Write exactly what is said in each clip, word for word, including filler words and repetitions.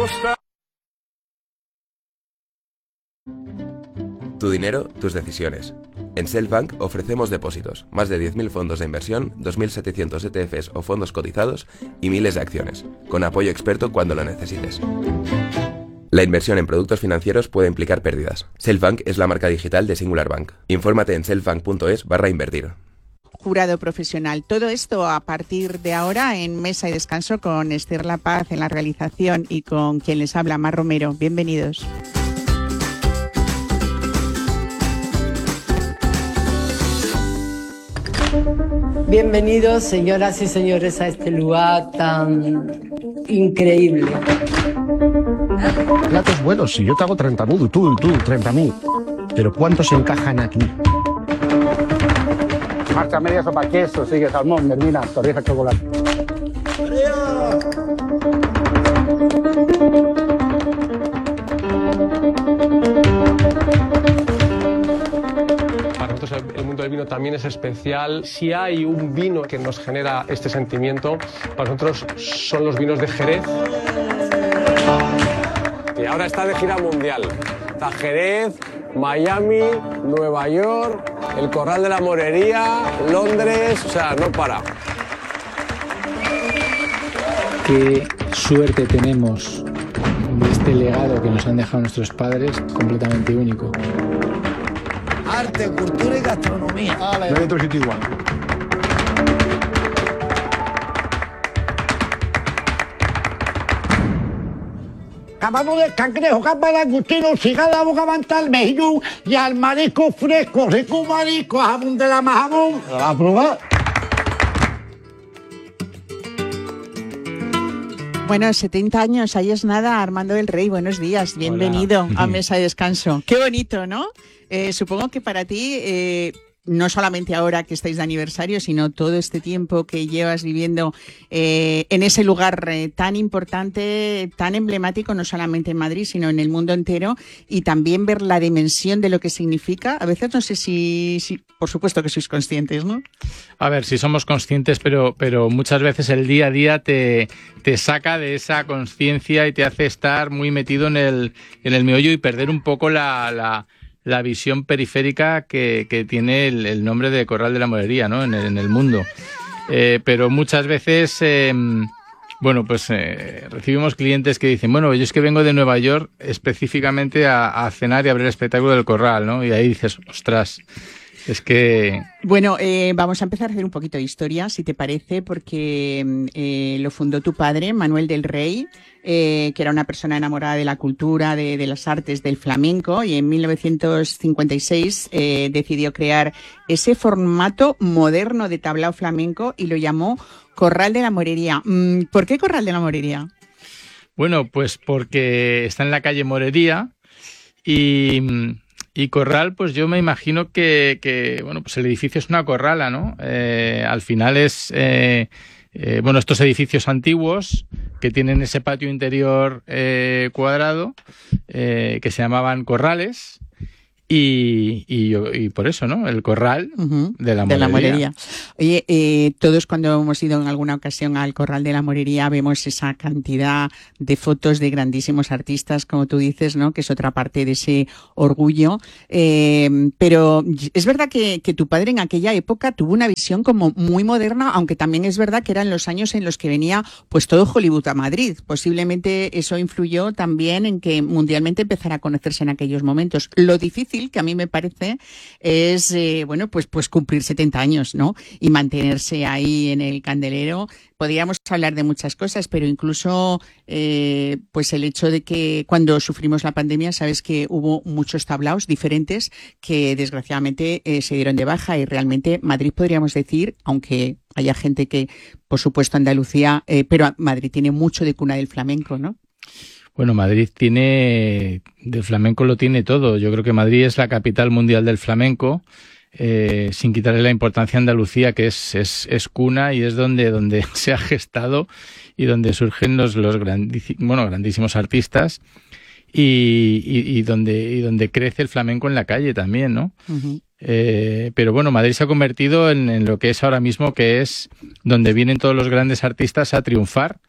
costar. Tu dinero, tus decisiones. En Selfbank ofrecemos depósitos, más de diez mil fondos de inversión, dos mil setecientos E T Fs o fondos cotizados y miles de acciones, con apoyo experto cuando lo necesites. La inversión en productos financieros puede implicar pérdidas. Selfbank es la marca digital de Singular Bank. Infórmate en selfbank.es barra invertir. Jurado profesional. Todo esto a partir de ahora en Mesa y Descanso con Esther La Paz en la realización y con quien les habla, Mar Romero. Bienvenidos. Bienvenidos, señoras y señores, a este lugar tan increíble. Platos buenos, si yo te hago treinta mil, tú, tú, treinta mil. Pero ¿cuántos encajan aquí? Marcha media sopa queso, sigue salmón, mermina, torrijas, chocolate. Para nosotros el mundo del vino también es especial. Si hay un vino que nos genera este sentimiento, para nosotros son los vinos de Jerez. Y ahora está de gira mundial. Está Jerez, Miami, Nueva York, el Corral de la Morería, Londres, o sea, no para. Qué suerte tenemos de este legado que nos han dejado nuestros padres, completamente único. Arte, cultura y gastronomía. No hay otro sitio igual. Camado de cangrejo, gamba de angustino, cigala, bocamantal, mejillón y al marisco fresco, rico marisco, jamón de la majamón. ¿Lo vas a probar? Bueno, setenta años, ahí es nada. Armando del Rey, buenos días, bienvenido Hola. A Mesa de Descanso. Qué bonito, ¿no? Eh, supongo que para ti, eh, no solamente ahora que estáis de aniversario, sino todo este tiempo que llevas viviendo eh, en ese lugar eh, tan importante, tan emblemático, no solamente en Madrid, sino en el mundo entero, y también ver la dimensión de lo que significa. A veces no sé si, si por supuesto que sois conscientes, ¿no? A ver, sí somos conscientes, pero, pero muchas veces el día a día te, te saca de esa conciencia y te hace estar muy metido en el, en el meollo y perder un poco la... la la visión periférica que, que tiene el, el nombre de Corral de la Morería, ¿no? en, el, en el mundo. Eh, pero muchas veces, eh, bueno, pues eh, recibimos clientes que dicen, bueno, yo es que vengo de Nueva York específicamente a, a cenar y a ver el espectáculo del Corral, ¿no? Y ahí dices, ostras, es que... Bueno, eh, vamos a empezar a hacer un poquito de historia, si te parece, porque eh, lo fundó tu padre, Manuel del Rey, eh, que era una persona enamorada de la cultura, de, de las artes, del flamenco, y en mil novecientos cincuenta y seis eh, decidió crear ese formato moderno de tablao flamenco y lo llamó Corral de la Morería. ¿Por qué Corral de la Morería? Bueno, pues porque está en la calle Morería y... Y corral, pues yo me imagino que, que bueno, pues el edificio es una corrala, ¿no? Eh, al final es, eh, eh, bueno, estos edificios antiguos que tienen ese patio interior eh, cuadrado, eh, que se llamaban corrales. Y, y, y por eso, ¿no? El corral uh-huh. de la Morería. De la Morería. Oye, eh, todos cuando hemos ido en alguna ocasión al Corral de la Morería vemos esa cantidad de fotos de grandísimos artistas, como tú dices, ¿no? Que es otra parte de ese orgullo. Eh, pero es verdad que, que tu padre en aquella época tuvo una visión como muy moderna, aunque también es verdad que eran los años en los que venía pues todo Hollywood a Madrid. Posiblemente eso influyó también en que mundialmente empezara a conocerse en aquellos momentos. Lo difícil que a mí me parece es, eh, bueno, pues, pues cumplir setenta años, ¿no? Y mantenerse ahí en el candelero. Podríamos hablar de muchas cosas, pero incluso, eh, pues el hecho de que cuando sufrimos la pandemia, sabes que hubo muchos tablaos diferentes que desgraciadamente eh, se dieron de baja y realmente Madrid podríamos decir, aunque haya gente que, por supuesto, Andalucía, eh, pero Madrid tiene mucho de cuna del flamenco, ¿no? Bueno, Madrid tiene, del flamenco lo tiene todo. Yo creo que Madrid es la capital mundial del flamenco, eh, sin quitarle la importancia a Andalucía, que es, es, es cuna y es donde, donde se ha gestado y donde surgen los, los grandísimos, bueno, grandísimos artistas y, y, y, donde, y donde crece el flamenco en la calle también, ¿no? Uh-huh. Eh, pero bueno, Madrid se ha convertido en, en lo que es ahora mismo, que es donde vienen todos los grandes artistas a triunfar.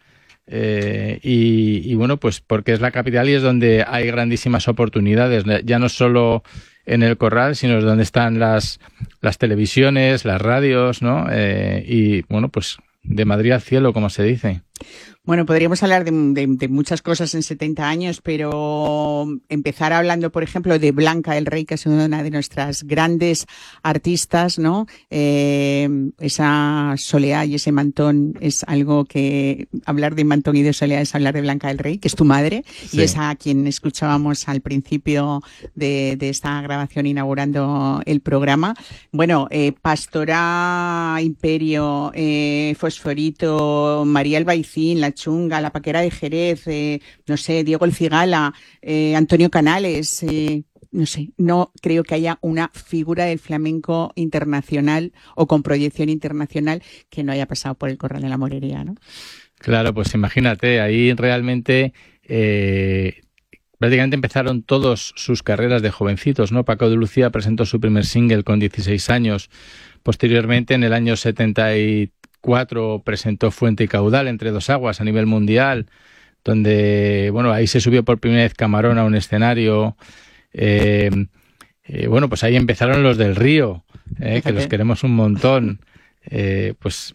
Eh, y, y bueno, pues porque es la capital y es donde hay grandísimas oportunidades, ya no solo en el Corral, sino es donde están las, las televisiones, las radios, ¿no? Eh, y bueno, pues de Madrid al cielo, como se dice. Bueno, podríamos hablar de, de, de muchas cosas en setenta años, pero empezar hablando, por ejemplo, de Blanca del Rey, que es una de nuestras grandes artistas, ¿no? Eh, esa soleá y ese mantón es algo que... Hablar de mantón y de soleá es hablar de Blanca del Rey, que es tu madre, sí. Y es a quien escuchábamos al principio de, de esta grabación inaugurando el programa. Bueno, eh, Pastora, Imperio, eh, Fosforito, María Albaicín, La Chunga, La Paquera de Jerez, eh, no sé, Diego El Cigala, eh, Antonio Canales, eh, no sé, no creo que haya una figura del flamenco internacional o con proyección internacional que no haya pasado por el Corral de la Morería, ¿no? Claro, pues imagínate, ahí realmente eh, prácticamente empezaron todos sus carreras de jovencitos, ¿no? Paco de Lucía presentó su primer single con dieciséis años, posteriormente en el año setenta y cuatro presentó Fuente y Caudal, Entre dos aguas, a nivel mundial, donde, bueno, ahí se subió por primera vez Camarón a un escenario. Eh, eh, bueno, pues ahí empezaron los del Río, eh, que los queremos un montón. Eh, pues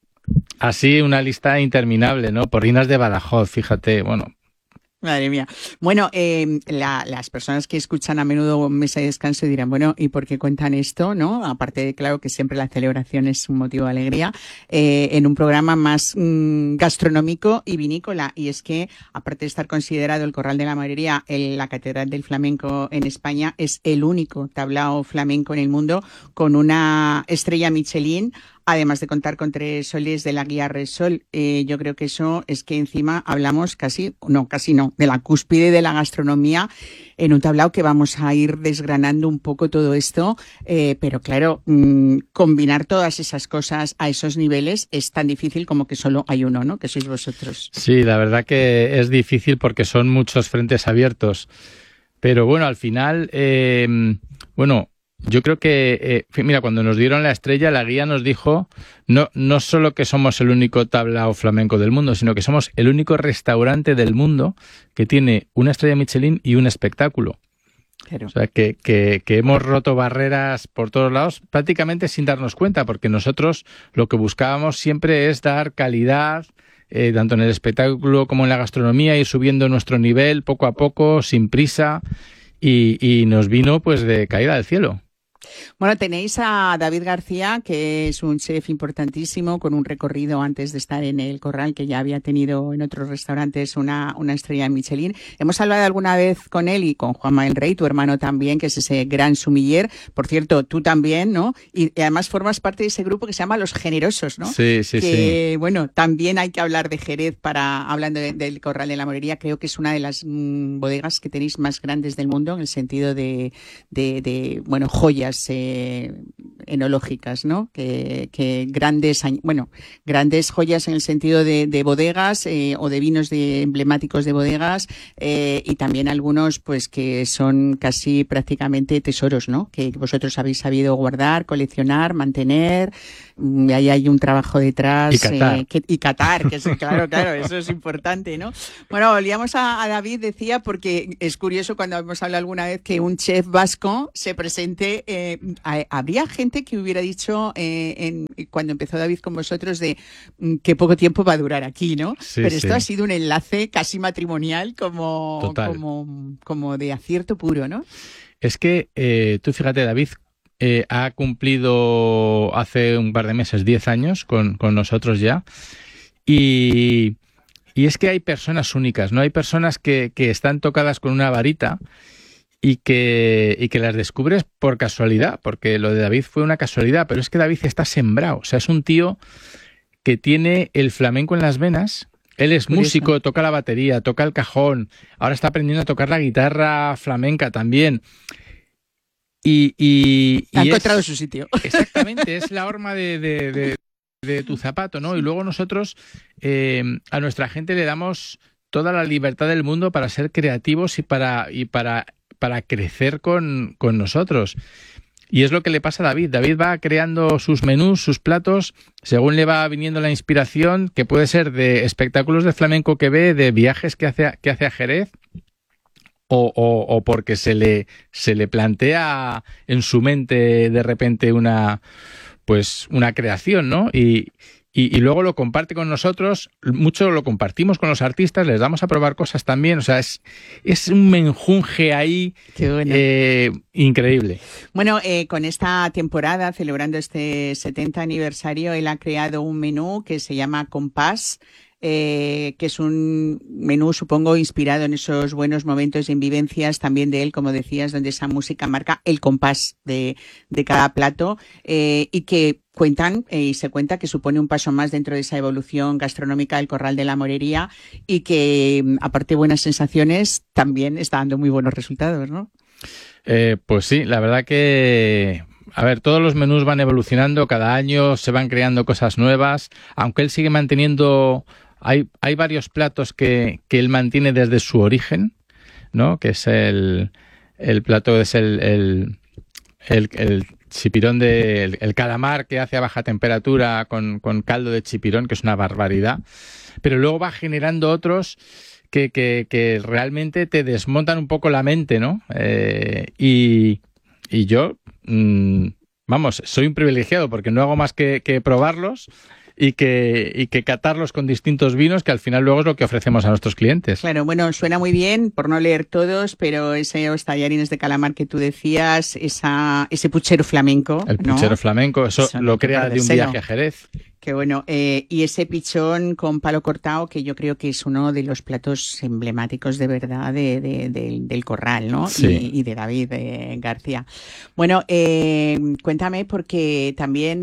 así una lista interminable, ¿no? Porrinas de Badajoz, fíjate, bueno. Madre mía. Bueno, eh, la, las personas que escuchan a menudo Mesa de Descanso dirán, bueno, ¿y por qué cuentan esto? ¿No? Aparte de, claro, que siempre la celebración es un motivo de alegría, eh, en un programa más mmm, gastronómico y vinícola. Y es que, aparte de estar considerado el Corral de la Morería, el, la Catedral del Flamenco en España, es el único tablao flamenco en el mundo con una estrella Michelin, además de contar con tres soles de la guía Repsol. Eh, yo creo que eso es que encima hablamos casi, no, casi no, de la cúspide de la gastronomía en un tablao que vamos a ir desgranando un poco todo esto. Eh, pero claro, mmm, combinar todas esas cosas a esos niveles es tan difícil como que solo hay uno, ¿no? Que sois vosotros. Sí, la verdad que es difícil porque son muchos frentes abiertos. Pero bueno, al final, eh, bueno... Yo creo que, eh, mira, cuando nos dieron la estrella, la guía nos dijo no, no solo que somos el único tablao flamenco del mundo, sino que somos el único restaurante del mundo que tiene una estrella Michelin y un espectáculo. Claro. O sea, que, que, que hemos roto barreras por todos lados prácticamente sin darnos cuenta, porque nosotros lo que buscábamos siempre es dar calidad, eh, tanto en el espectáculo como en la gastronomía, ir subiendo nuestro nivel poco a poco, sin prisa, y, y nos vino pues de caída del cielo. Bueno, tenéis a David García, que es un chef importantísimo, con un recorrido antes de estar en el Corral, que ya había tenido en otros restaurantes una, una estrella en Michelin. Hemos hablado alguna vez con él y con Juanma el Rey, tu hermano también, que es ese gran sumiller. Por cierto, tú también, ¿no? Y, y además formas parte de ese grupo que se llama Los Generosos, ¿no? Sí, sí, que, sí. Bueno, también hay que hablar de Jerez para, hablando de, del Corral de la Morería. Creo que es una de las mmm, bodegas que tenéis más grandes del mundo en el sentido de, de, de bueno, joyas Eh, enológicas, ¿no? Que, que grandes, bueno, grandes joyas en el sentido de, de bodegas eh, o de vinos de emblemáticos de bodegas eh, y también algunos, pues, que son casi prácticamente tesoros, ¿no? Que vosotros habéis sabido guardar, coleccionar, mantener. Y ahí hay un trabajo detrás. Y catar. Eh, que, y catar, que es, claro, claro, eso es importante, ¿no? Bueno, volvíamos a, a David, decía, porque es curioso cuando hemos hablado alguna vez que un chef vasco se presente. Eh, habría gente que hubiera dicho eh, en, cuando empezó David con vosotros de mm, que poco tiempo va a durar aquí, ¿no? Sí, pero esto sí. ha sido un enlace casi matrimonial como, como, como de acierto puro, ¿no? Es que eh, tú fíjate, David eh, ha cumplido hace un par de meses diez años con, con nosotros ya y, y es que hay personas únicas, ¿no? Hay personas que, que están tocadas con una varita y que, y que las descubres por casualidad, porque lo de David fue una casualidad, pero es que David está sembrado, o sea, es un tío que tiene el flamenco en las venas. Él es Curioso. músico, toca la batería, toca el cajón, ahora está aprendiendo a tocar la guitarra flamenca también. Y, y, ha y encontrado es, su sitio. Exactamente, es la horma de, de, de, de tu zapato, ¿no? Y luego nosotros eh, a nuestra gente le damos toda la libertad del mundo para ser creativos y para, y para, para crecer con, con nosotros. Y es lo que le pasa a David. David va creando sus menús, sus platos, según le va viniendo la inspiración, que puede ser de espectáculos de flamenco que ve, de viajes que hace a, que hace a Jerez, o, o, o porque se le, se le plantea en su mente de repente una, pues, una creación, ¿no? Y, y, y luego lo comparte con nosotros, mucho lo compartimos con los artistas, les damos a probar cosas también, o sea, es, es un menjunje ahí. Qué bueno. eh, increíble. Bueno, eh, con esta temporada, celebrando este setenta aniversario, él ha creado un menú que se llama Compás, Eh, que es un menú, supongo, inspirado en esos buenos momentos y en vivencias también de él, como decías, donde esa música marca el compás de, de cada plato, eh, y que cuentan eh, y se cuenta que supone un paso más dentro de esa evolución gastronómica del Corral de la Morería y que, aparte de buenas sensaciones, también está dando muy buenos resultados, ¿no? Eh, pues sí, la verdad que... A ver, todos los menús van evolucionando, cada año se van creando cosas nuevas, aunque él sigue manteniendo... Hay, hay varios platos que, que él mantiene desde su origen, ¿no? Que es el, el plato, es el, el, el, el chipirón de, el, el calamar que hace a baja temperatura con, con caldo de chipirón, que es una barbaridad. Pero luego va generando otros que, que, que realmente te desmontan un poco la mente, ¿no? Eh, y, y yo, mmm, vamos, soy un privilegiado porque no hago más que, que probarlos. Y que, y que catarlos con distintos vinos, que al final luego es lo que ofrecemos a nuestros clientes. Claro, bueno, suena muy bien, por no leer todos, pero esos tallarines de calamar que tú decías, esa, ese puchero flamenco. El puchero, ¿no? Flamenco, eso, eso lo crea de un viaje a Jerez. Qué bueno. Eh, y ese pichón con palo cortado, que yo creo que es uno de los platos emblemáticos de verdad de, de, de, del Corral, ¿no? Sí. Y, y de David eh, García. Bueno, eh, cuéntame, porque también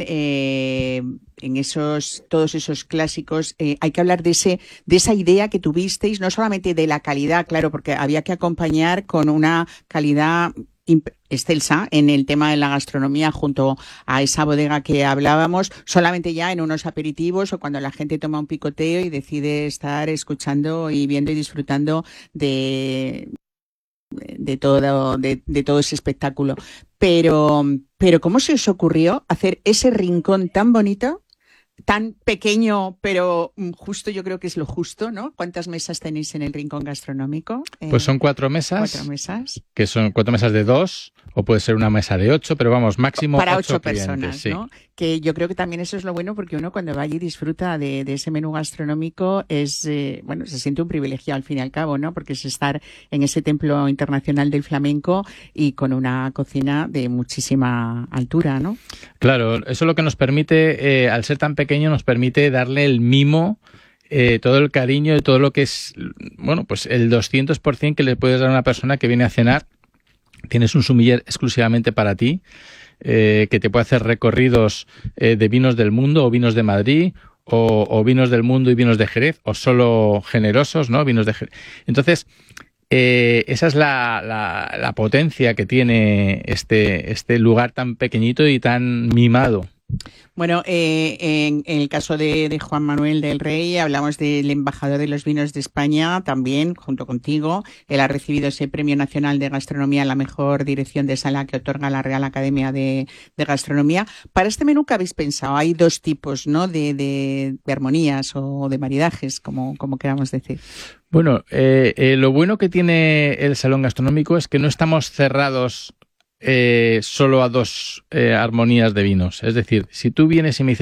eh, en esos, todos esos clásicos eh, hay que hablar de ese, de esa idea que tuvisteis, no solamente de la calidad, claro, porque había que acompañar con una calidad excelsa en el tema de la gastronomía junto a esa bodega que hablábamos, solamente ya en unos aperitivos o cuando la gente toma un picoteo y decide estar escuchando y viendo y disfrutando de de todo de, de todo ese espectáculo. Pero pero ¿cómo se os ocurrió hacer ese rincón tan bonito, tan pequeño, pero justo? Yo creo que es lo justo, ¿no? ¿Cuántas mesas tenéis en el rincón gastronómico? Eh, pues son cuatro mesas. Cuatro mesas. Que son cuatro mesas de dos, o puede ser una mesa de ocho, pero vamos, máximo para ocho, ocho personas, sí. ¿no? Que yo creo que también eso es lo bueno, porque uno cuando va allí disfruta de, de ese menú gastronómico, es, eh, bueno, se siente un privilegio al fin y al cabo, ¿no? Porque es estar en ese templo internacional del flamenco y con una cocina de muchísima altura, ¿no? Claro, eso es lo que nos permite, eh, al ser tan pequeño, nos permite darle el mimo, eh, todo el cariño y todo lo que es, bueno, pues el doscientos por ciento que le puedes dar a una persona que viene a cenar. Tienes un sumiller exclusivamente para ti, eh, que te puede hacer recorridos eh, de vinos del mundo o vinos de Madrid, o, o vinos del mundo y vinos de Jerez, o solo generosos, ¿no? Vinos de Jerez. Entonces, eh, esa es la, la, la potencia que tiene este, este lugar tan pequeñito y tan mimado. Bueno, eh, en, en el caso de, de Juan Manuel del Rey, hablamos del embajador de los vinos de España, también, junto contigo. Él ha recibido ese Premio Nacional de Gastronomía a la mejor dirección de sala que otorga la Real Academia de, de Gastronomía. Para este menú, ¿qué habéis pensado? Hay dos tipos, ¿no?, de, de, de armonías o de maridajes, como, como queramos decir. Bueno, eh, eh, lo bueno que tiene el Salón Gastronómico es que no estamos cerrados Eh, solo a dos eh, armonías de vinos. Es decir, si tú vienes y me dices